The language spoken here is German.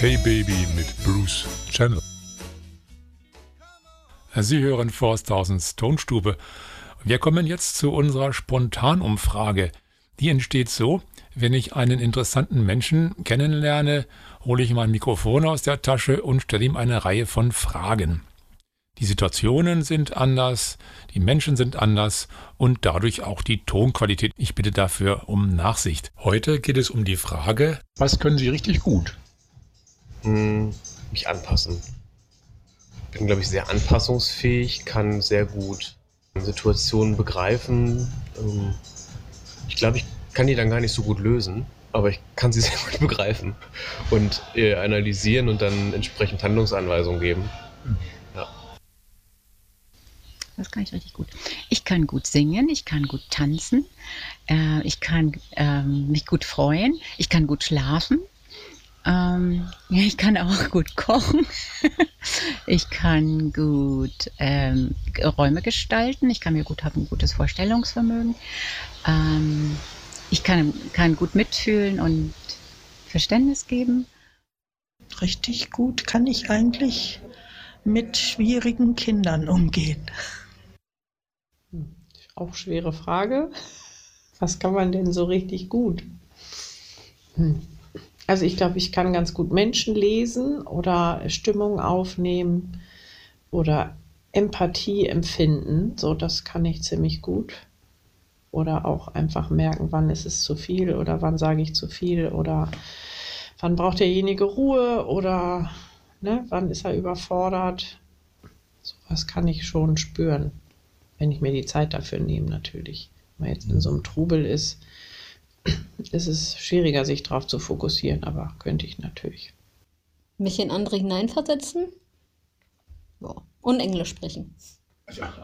Hey Baby mit Bruce Channel. Sie hören Forsthausen's Tonstube. Wir kommen jetzt zu unserer Spontanumfrage. Die entsteht so: Wenn ich einen interessanten Menschen kennenlerne, hole ich mein Mikrofon aus der Tasche und stelle ihm eine Reihe von Fragen. Die Situationen sind anders, die Menschen sind anders und dadurch auch die Tonqualität. Ich bitte dafür um Nachsicht. Heute geht es um die Frage: Was können Sie richtig gut? Mich anpassen. Ich bin, glaube ich, sehr anpassungsfähig, kann sehr gut Situationen begreifen. Ich glaube, ich kann die dann gar nicht so gut lösen, aber ich kann sie sehr gut begreifen und analysieren und dann entsprechend Handlungsanweisungen geben. Ja. Das kann ich richtig gut. Ich kann gut singen, ich kann gut tanzen, ich kann mich gut freuen, ich kann gut schlafen, ich kann auch gut kochen, ich kann gut Räume gestalten, ich kann habe ein gutes Vorstellungsvermögen, ich kann gut mitfühlen und Verständnis geben. Richtig gut kann ich eigentlich mit schwierigen Kindern umgehen. Auch schwere Frage. Was kann man denn so richtig gut? Also ich glaube, ich kann ganz gut Menschen lesen oder Stimmung aufnehmen oder Empathie empfinden. So, das kann ich ziemlich gut. Oder auch einfach merken, wann ist es zu viel oder wann sage ich zu viel oder wann braucht derjenige Ruhe oder wann ist er überfordert. Sowas kann ich schon spüren, wenn ich mir die Zeit dafür nehme natürlich. Wenn man jetzt in so einem Trubel ist es schwieriger, sich darauf zu fokussieren, aber könnte ich natürlich. Mich in andere hineinversetzen? Ja. Und Englisch sprechen.